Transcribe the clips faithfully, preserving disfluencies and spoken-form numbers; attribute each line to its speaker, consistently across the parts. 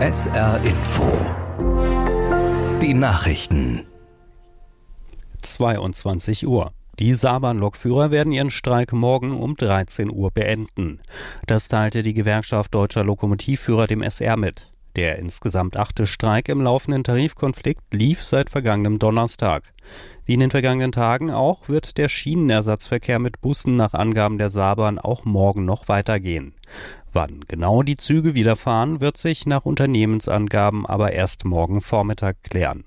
Speaker 1: S R Info. Die Nachrichten.
Speaker 2: zweiundzwanzig Uhr. Die Saarbahn-Lokführer werden ihren Streik morgen um dreizehn Uhr beenden. Das teilte die Gewerkschaft Deutscher Lokomotivführer dem S R mit. Der insgesamt achte Streik im laufenden Tarifkonflikt lief seit vergangenem Donnerstag. Wie in den vergangenen Tagen auch wird der Schienenersatzverkehr mit Bussen nach Angaben der Saarbahn auch morgen noch weitergehen. Wann genau die Züge wieder fahren, wird sich nach Unternehmensangaben aber erst morgen Vormittag klären.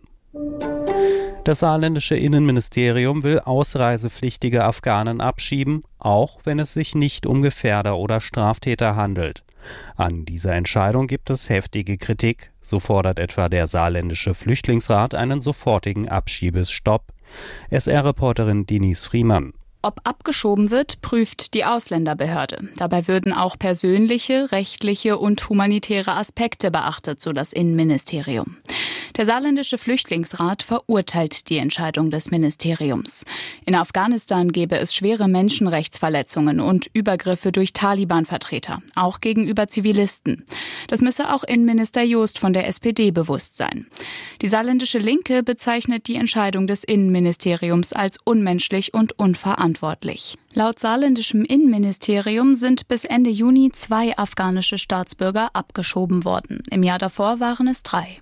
Speaker 2: Das saarländische Innenministerium will ausreisepflichtige Afghanen abschieben, auch wenn es sich nicht um Gefährder oder Straftäter handelt. An dieser Entscheidung gibt es heftige Kritik. So fordert etwa der saarländische Flüchtlingsrat einen sofortigen Abschiebestopp. S R-Reporterin Denise Friemann.
Speaker 3: Ob abgeschoben wird, prüft die Ausländerbehörde. Dabei würden auch persönliche, rechtliche und humanitäre Aspekte beachtet, so das Innenministerium. Der saarländische Flüchtlingsrat verurteilt die Entscheidung des Ministeriums. In Afghanistan gebe es schwere Menschenrechtsverletzungen und Übergriffe durch Taliban-Vertreter, auch gegenüber Zivilisten. Das müsse auch Innenminister Joost von der S P D bewusst sein. Die saarländische Linke bezeichnet die Entscheidung des Innenministeriums als unmenschlich und unverantwortlich. Laut saarländischem Innenministerium sind bis Ende Juni zwei afghanische Staatsbürger abgeschoben worden. Im Jahr davor waren es drei.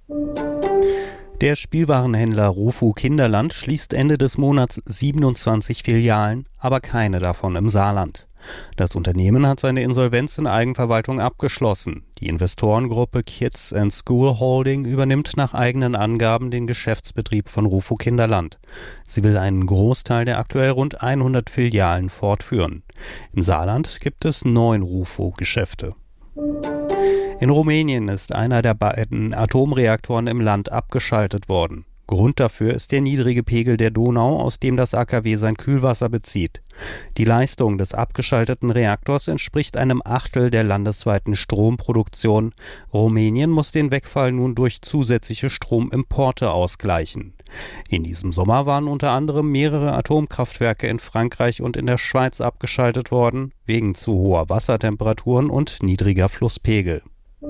Speaker 2: Der Spielwarenhändler Rufu Kinderland schließt Ende des Monats siebenundzwanzig Filialen, aber keine davon im Saarland. Das Unternehmen hat seine Insolvenz in Eigenverwaltung abgeschlossen. Die Investorengruppe Kids and School Holding übernimmt nach eigenen Angaben den Geschäftsbetrieb von Rufu Kinderland. Sie will einen Großteil der aktuell rund hundert Filialen fortführen. Im Saarland gibt es neun Rufu-Geschäfte. In Rumänien ist einer der beiden Atomreaktoren im Land abgeschaltet worden. Grund dafür ist der niedrige Pegel der Donau, aus dem das A K W sein Kühlwasser bezieht. Die Leistung des abgeschalteten Reaktors entspricht einem Achtel der landesweiten Stromproduktion. Rumänien muss den Wegfall nun durch zusätzliche Stromimporte ausgleichen. In diesem Sommer waren unter anderem mehrere Atomkraftwerke in Frankreich und in der Schweiz abgeschaltet worden, wegen zu hoher Wassertemperaturen und niedriger Flusspegel.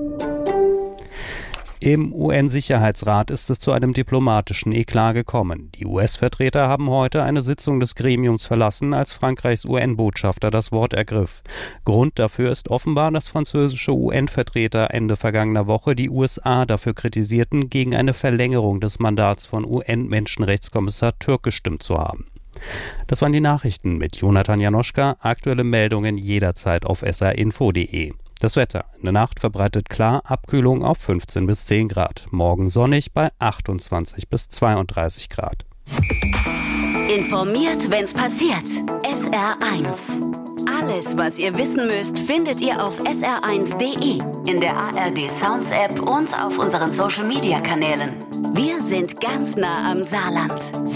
Speaker 2: Im U N-Sicherheitsrat ist es zu einem diplomatischen Eklat gekommen. Die U S-Vertreter haben heute eine Sitzung des Gremiums verlassen, als Frankreichs U N-Botschafter das Wort ergriff. Grund dafür ist offenbar, dass französische U N-Vertreter Ende vergangener Woche die U S A dafür kritisierten, gegen eine Verlängerung des Mandats von U N-Menschenrechtskommissar Türk gestimmt zu haben. Das waren die Nachrichten mit Jonathan Janoschka. Aktuelle Meldungen jederzeit auf s r info punkt d e. Das Wetter. In der Nacht verbreitet klar, Abkühlung auf fünfzehn bis zehn Grad. Morgen sonnig bei achtundzwanzig bis zweiunddreißig Grad.
Speaker 4: Informiert, wenn's passiert. S R eins. Alles, was ihr wissen müsst, findet ihr auf s r eins punkt d e, in der A R D Sounds App und auf unseren Social Media Kanälen. Wir sind ganz nah am Saarland.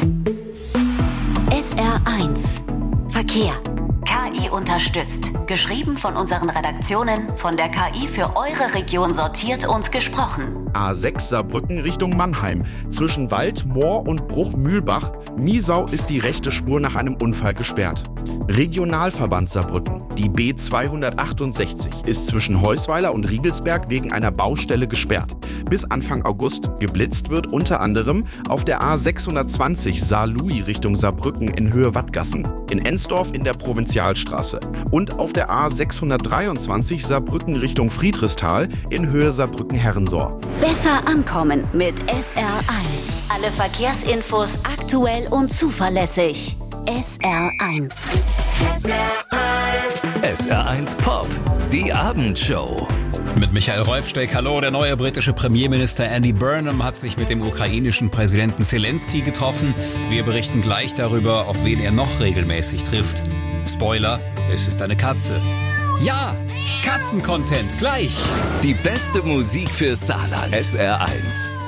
Speaker 4: S R eins. Verkehr. K I unterstützt. Geschrieben von unseren Redaktionen, von der K I für eure Region sortiert und gesprochen.
Speaker 5: A sechs Saarbrücken Richtung Mannheim. Zwischen Wald, Moor und Bruchmühlbach, Miesau ist die rechte Spur nach einem Unfall gesperrt. Regionalverband Saarbrücken. Die B zweihundertachtundsechzig ist zwischen Heusweiler und Riegelsberg wegen einer Baustelle gesperrt. Bis Anfang August. Geblitzt wird unter anderem auf der A sechshundertzwanzig Saar-Louis Richtung Saarbrücken in Höhe Wattgassen, in Ensdorf in der Provinzialstraße und auf der A sechshundertdreiundzwanzig Saarbrücken Richtung Friedrichsthal in Höhe Saarbrücken-Herrensor.
Speaker 4: Besser ankommen mit S R eins. Alle Verkehrsinfos aktuell und zuverlässig. S R eins.
Speaker 1: S R eins. S R eins Pop. Die Abendshow.
Speaker 6: Mit Michael Roifsteck. Hallo, der neue britische Premierminister Andy Burnham hat sich mit dem ukrainischen Präsidenten Zelensky getroffen. Wir berichten gleich darüber, auf wen er noch regelmäßig trifft. Spoiler, es ist eine Katze. Ja, Katzen-Content, gleich.
Speaker 1: Die beste Musik für Saarland. S R eins.